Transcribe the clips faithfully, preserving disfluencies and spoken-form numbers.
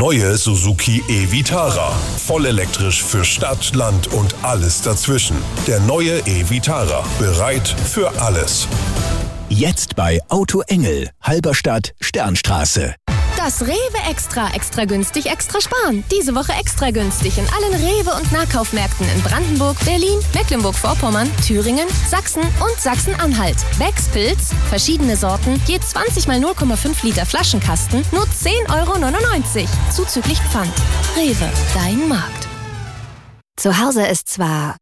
neue Suzuki e-Vitara. Vollelektrisch für Stadt, Land und alles dazwischen. Der neue e-Vitara. Bereit für alles. Jetzt bei Auto Engel, Halberstadt, Sternstraße. Das Rewe Extra, extra günstig, extra sparen. Diese Woche extra günstig in allen Rewe- und Nahkaufmärkten in Brandenburg, Berlin, Mecklenburg-Vorpommern, Thüringen, Sachsen und Sachsen-Anhalt. Becks Pilz, verschiedene Sorten, je zwanzig mal null Komma fünf Liter Flaschenkasten, nur zehn Euro neunundneunzig. Zuzüglich Pfand. Rewe, dein Markt. Zu Hause ist zwar...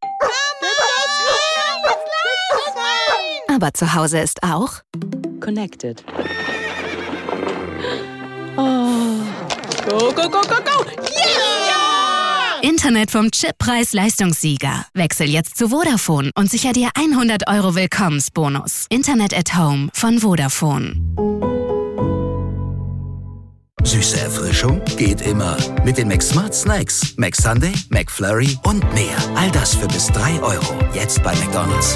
Aber zu Hause ist auch... Connected. Oh. Go, go, go, go, go! Yeah! Internet vom Chippreis-Leistungssieger. Wechsel jetzt zu Vodafone und sicher dir hundert Euro Willkommensbonus. Internet at Home von Vodafone. Süße Erfrischung geht immer. Mit den McSmart Snacks. McSunday, McFlurry und mehr. All das für bis drei Euro. Jetzt bei McDonald's.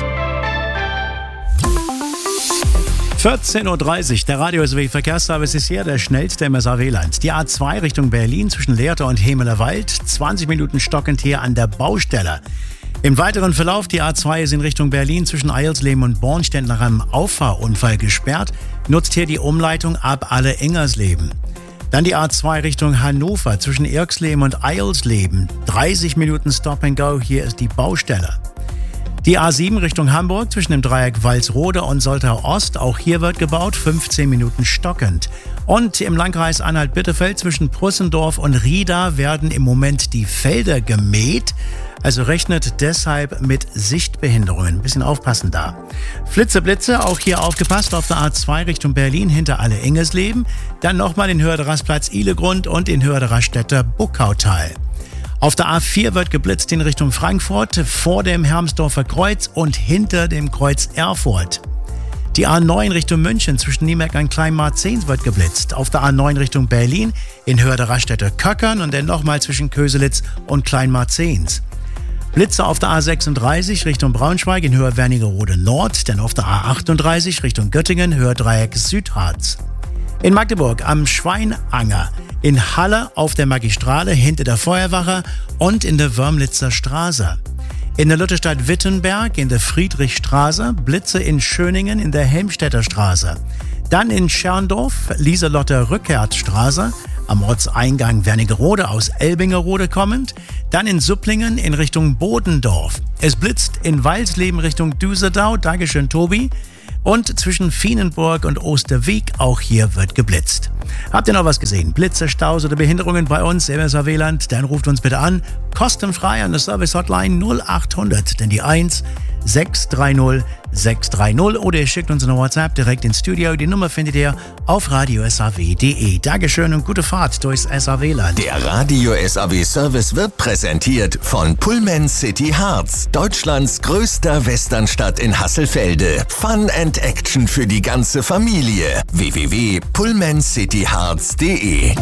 vierzehn Uhr dreißig, der Radio S W Verkehrsservice ist hier, der schnellste im S A W-Land. Die A zwei Richtung Berlin zwischen Lehrte und Hemelerwald, zwanzig Minuten stockend hier an der Baustelle. Im weiteren Verlauf, die A zwei ist in Richtung Berlin zwischen Eilsleben und Bornstedt nach einem Auffahrunfall gesperrt, nutzt hier die Umleitung ab Alle-Ingersleben. Dann die A zwei Richtung Hannover zwischen Irksleben und Eilsleben, dreißig Minuten Stop and Go, hier ist die Baustelle. Die A sieben Richtung Hamburg zwischen dem Dreieck Walsrode und Soltau Ost. Auch hier wird gebaut, fünfzehn Minuten stockend. Und im Landkreis Anhalt-Bitterfeld zwischen Prussendorf und Rieda werden im Moment die Felder gemäht. Also rechnet deshalb mit Sichtbehinderungen. Ein bisschen aufpassen da. Flitze, Blitze, auch hier aufgepasst auf der A zwei Richtung Berlin hinter Alle-Ingersleben. Dann nochmal den Hörderastplatz Ihlegrund und den Hörderaststädter Buckautal. Auf der A vier wird geblitzt in Richtung Frankfurt, vor dem Hermsdorfer Kreuz und hinter dem Kreuz Erfurt. Die A neun Richtung München zwischen Niemerk und Kleinmarzens wird geblitzt. Auf der A neun Richtung Berlin in Hörderaststädter Köckern und dann nochmal zwischen Köselitz und Kleinmarzens. Blitze auf der A sechsunddreißig Richtung Braunschweig in Höhe Wernigerode Nord, dann auf der A achtunddreißig Richtung Göttingen, Höhe Dreieck Südharz. In Magdeburg am Schweinanger, in Halle auf der Magistrale hinter der Feuerwache und in der Wörmlitzer Straße. In der Lutherstadt Wittenberg in der Friedrichstraße, Blitze in Schöningen in der Helmstedter Straße. Dann in Scherndorf, Lieselotter Rückertstraße, am Ortseingang Wernigerode aus Elbingerode kommend. Dann in Supplingen in Richtung Bodendorf. Es blitzt in Walsleben Richtung Düsseldau, Dankeschön Tobi. Und zwischen Fienenburg und Osterwieck, auch hier wird geblitzt. Habt ihr noch was gesehen? Blitze, Staus oder Behinderungen bei uns im S A W-Land? Dann ruft uns bitte an. Kostenfrei an der Service-Hotline null achthundert, denn die eins sechs drei null sechs drei null oder ihr schickt uns eine WhatsApp direkt ins Studio. Die Nummer findet ihr auf radio s a w punkt d e. Dankeschön und gute Fahrt durchs S A W-Land. Der Radio S A W-Service wird präsentiert von Pullman City Harz, Deutschlands größter Westernstadt in Hasselfelde. Fun and Action für die ganze Familie. w w w punkt pullman city harz punkt d e.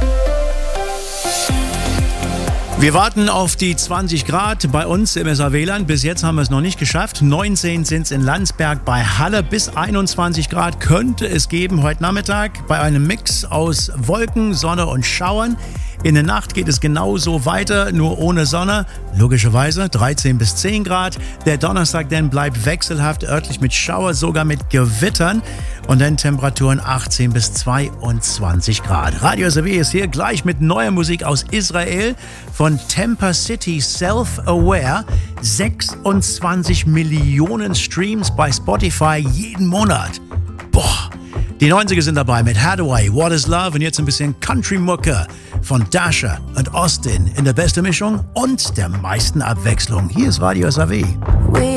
Wir warten auf die zwanzig Grad bei uns im S A W-Land. Bis jetzt haben wir es noch nicht geschafft. neunzehn sind es in Landsberg bei Halle. Bis einundzwanzig Grad könnte es geben heute Nachmittag bei einem Mix aus Wolken, Sonne und Schauern. In der Nacht geht es genauso weiter, nur ohne Sonne. Logischerweise dreizehn bis zehn Grad. Der Donnerstag dann bleibt wechselhaft, örtlich mit Schauer, sogar mit Gewittern. Und dann Temperaturen achtzehn bis zweiundzwanzig Grad. Radio S A W ist hier gleich mit neuer Musik aus Israel von Temper City Self-Aware. sechsundzwanzig Millionen Streams bei Spotify jeden Monat. Boah. Die neunziger sind dabei mit Hathaway, What is Love und jetzt ein bisschen Country-Mucke von Dasher und Austin in der besten Mischung und der meisten Abwechslung. Hier ist Radio S A W.